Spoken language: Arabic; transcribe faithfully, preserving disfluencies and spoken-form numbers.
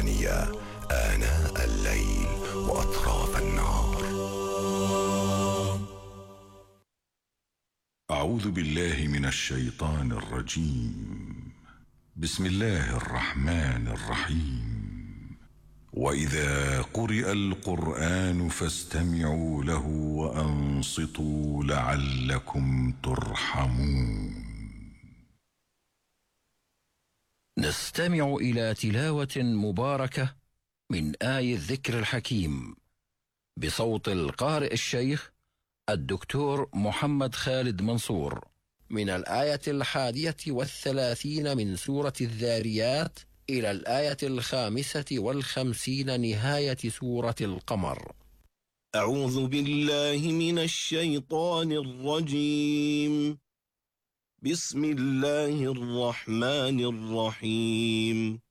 الربانية آناء الليل وأطراف النهار. أعوذ بالله من الشيطان الرجيم. بسم الله الرحمن الرحيم. وإذا قرئ القرآن فاستمعوا له وأنصتوا لعلكم ترحمون. نستمع إلى تلاوة مباركة من آي الذكر الحكيم بصوت القارئ الشيخ الدكتور محمد خالد منصور من الآية الحادية والثلاثين من سورة الذاريات إلى الآية الخامسة والخمسين نهاية سورة القمر. أعوذ بالله من الشيطان الرجيم. بسم الله الرحمن الرحيم.